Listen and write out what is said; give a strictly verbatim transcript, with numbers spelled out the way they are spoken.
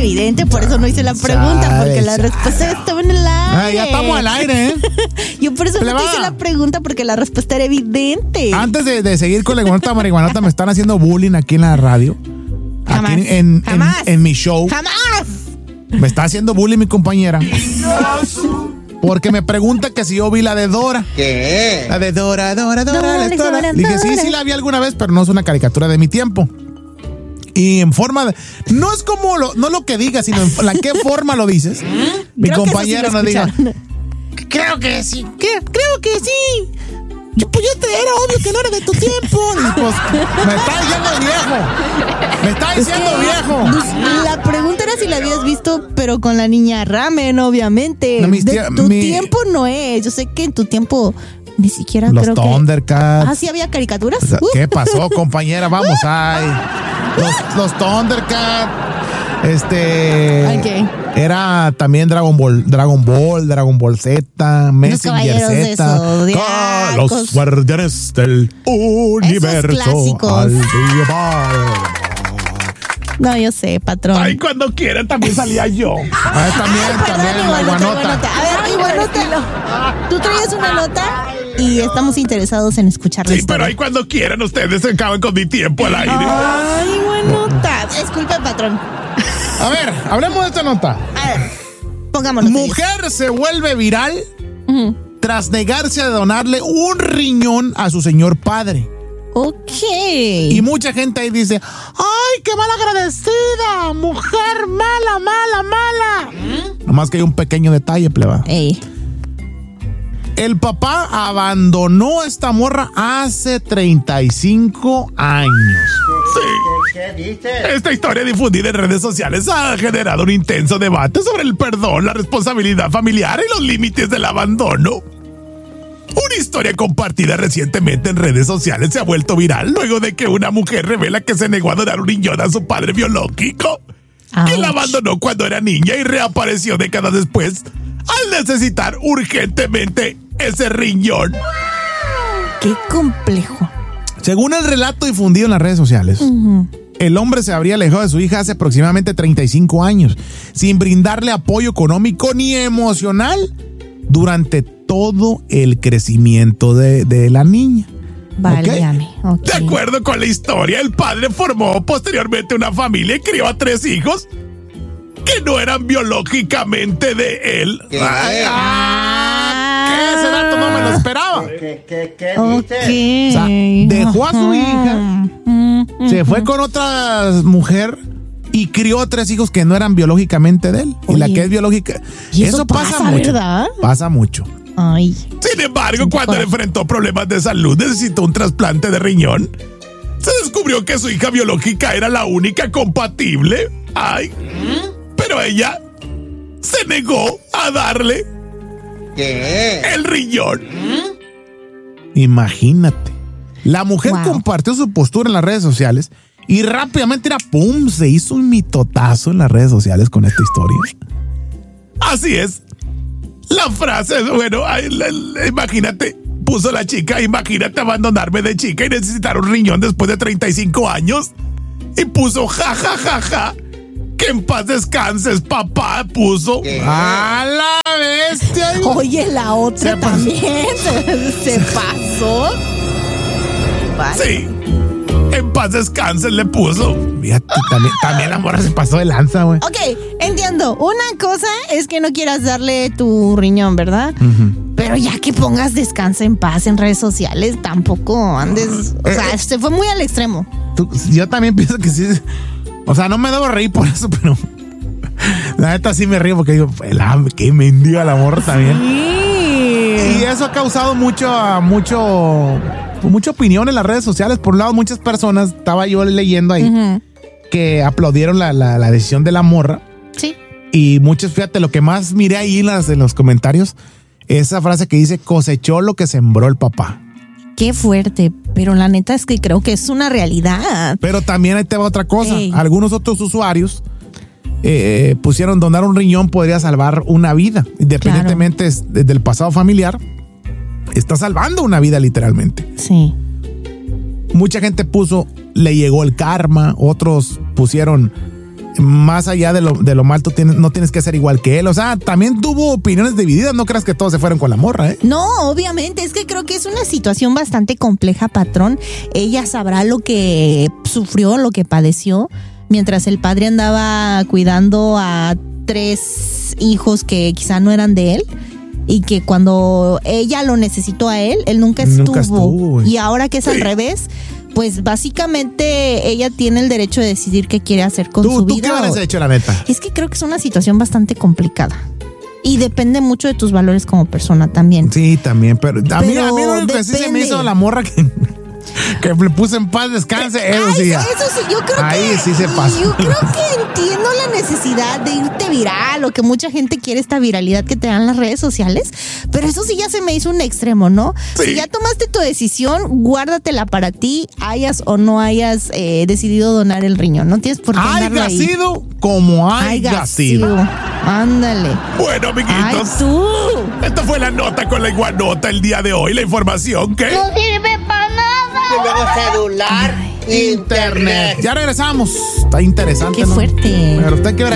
evidente, por eso no hice la pregunta, Sabe, porque la sabe. respuesta estaba en el aire. Ah, ya estamos al aire, ¿eh? Yo por eso Pleba. no te hice la pregunta, porque la respuesta era evidente. Antes de, de seguir con la iguanota marihuanota, me están haciendo bullying aquí en la radio. Jamás. Aquí en, en, Jamás. en, en mi show. ¡Jamás! Me está haciendo bullying mi compañera. Porque me pregunta que si yo vi la de Dora. ¿Qué? La de Dora, Dora, Dora, Dora, la Dora. Dora, Le dije, sí, Dora. sí la vi alguna vez, pero no es una caricatura de mi tiempo. Y en forma de... No es como lo, no lo que digas, sino en la qué forma lo dices. Mi Creo que compañera eso sí lo nos diga, escucharon. creo que sí. ¿Qué? Creo que sí. Yo, pues yo te era obvio que no era de tu tiempo. Y pues, me está diciendo viejo. Me está diciendo Es que, viejo. pues, la pregunta era si la habías visto, pero con la niña Ramen, obviamente. No, mis de tía- tu mi- tiempo no es. Yo sé que en tu tiempo ni siquiera Los creo Thundercats. que... Ah, sí había caricaturas. O sea, Uh. ¿qué pasó, compañera? Vamos, ay. Los, los Thundercats. Este. Ok. Era también Dragon Ball, Dragon Ball, Dragon Ball Z, Messenger Caballeros de Z. Zodiacos. Ah, los guardianes del universo. clásicos. Al rival. No, yo sé, patrón. Ay, cuando quieran también salía yo. Ah, también, Ay, perdón, también, la Iguanota, guanota. Iguanota. A ver, Iguanota, tú traías una nota y estamos interesados en escuchar la Sí, pero historia. ahí cuando quieran ustedes se acaban con mi tiempo al aire. Ay, Iguanota. Disculpe, patrón. A ver, hablemos de esta nota. A ver, pongámonos. Mujer se vuelve viral Ujú. tras negarse a donarle un riñón a su señor padre. Ok. Y mucha gente ahí dice, ¡ay, qué mal agradecida! ¡Mujer mala, mala, mala! Nomás que hay un pequeño detalle, pleba. Ey. El papá abandonó a esta morra hace treinta y cinco años. Sí. ¿Qué dices? Esta historia difundida en redes sociales ha generado un intenso debate sobre el perdón, la responsabilidad familiar y los límites del abandono. Una historia compartida recientemente en redes sociales se ha vuelto viral luego de que una mujer revela que se negó a donar un riñón a su padre biológico. Que la Ouch. abandonó cuando era niña y reapareció décadas después al necesitar urgentemente ese riñón. Qué complejo. Según el relato difundido en las redes sociales, Ujú. el hombre se habría alejado de su hija hace aproximadamente treinta y cinco años, sin brindarle apoyo económico ni emocional durante todo el crecimiento de, de la niña. Válgame. Ok. De acuerdo con la historia, el padre formó posteriormente una familia y crió a tres hijos que no eran biológicamente de él. ¿Qué? Ay, ah, ¿qué? Ese dato no me lo esperaba. ¿Qué, qué, qué Ok. dices? O sea, dejó a su hija, Ujú. se fue con otra mujer y crió a tres hijos que no eran biológicamente de él. Y la Oye, que es biológica. y eso pasa, mucho. ¿verdad? Pasa mucho. Ay. Sin embargo, Sin cuando coraje. enfrentó problemas de salud, necesitó un trasplante de riñón. Se descubrió que su hija biológica era la única compatible. Ay. Pero ella se negó a darle ¿Qué? el riñón. Imagínate. La mujer Wow. compartió su postura en las redes sociales y rápidamente era pum, se hizo un mitotazo en las redes sociales con esta historia. Así es. La frase es, bueno, ay, la- la- imagínate, puso la chica, imagínate abandonarme de chica y necesitar un riñón después de treinta y cinco años. Y puso ja, ja, ja, ja. Que en paz descanses, papá, puso. ¿Qué? ¡A la bestia! Oye, la otra Se pasó. también se, se pasó. Vale. Sí. En paz descanses le puso. Fíjate, también, también la morra se pasó de lanza, güey. Ok, entiendo. Una cosa es que no quieras darle tu riñón, ¿verdad? Pero ya que pongas descansa en paz en redes sociales, tampoco andes. O sea, Eh, eh. se fue muy al extremo. Tú- yo también pienso que sí. O sea, no me debo reír por eso, pero la neta sí me río porque digo, la, qué mendiga la morra también. Y Sí. eso ha causado mucho, mucho, mucha opinión en las redes sociales. Por un lado, muchas personas, estaba yo leyendo ahí, Ujú. que aplaudieron la, la, la decisión de la morra. Sí. Y muchos, fíjate, lo que más miré ahí en, las, en los comentarios, esa frase que dice, cosechó lo que sembró el papá. Qué fuerte. Pero la neta es que creo que es una realidad. Pero también ahí te va otra cosa. Ey. Algunos otros usuarios eh, pusieron donar un riñón podría salvar una vida. Independientemente es- de- del pasado familiar, está salvando una vida literalmente. Sí. Mucha gente puso, le llegó el karma. Otros pusieron, más allá de lo, de lo mal, tú tienes, no tienes que ser igual que él. O sea, también tuvo opiniones divididas. No creas que todos se fueron con la morra, ¿eh? No, obviamente, es que creo que es una situación bastante compleja, patrón. Ella sabrá lo que sufrió, lo que padeció, mientras el padre andaba cuidando a tres hijos que quizá no eran de él. Y que cuando ella lo necesitó a él, él nunca estuvo. Nunca estuvo, y ahora que es al revés, pues básicamente ella tiene el derecho de decidir qué quiere hacer con ¿Tú, su ¿Tú vida. qué hubieras hecho, la neta? Es que creo que es una situación bastante complicada. Y depende mucho de tus valores como persona también. Sí, también, pero a mí, Pero a mí lo que sí se me depende. hizo la morra que, que le puse en paz, descanse, eso Ah, sí. eso, eso sí, yo creo Ahí que. sí se pasa. Yo creo que entiendo la necesidad de irte viral o que mucha gente quiere esta viralidad que te dan las redes sociales, pero eso sí ya se me hizo un extremo, ¿no? Sí. Si ya tomaste tu decisión, guárdatela para ti, hayas o no hayas eh, decidido donar el riñón. No tienes por qué andarlo Haya ahí. sido como haya Haya sido. sido. Ándale. Bueno, Ay, amiguitos, tú. esta fue la nota con la iguanota el día de hoy. La información que... No sirve para nada. Y luego celular, internet. Ya regresamos. Está interesante, Qué ¿no? fuerte. Pero usted que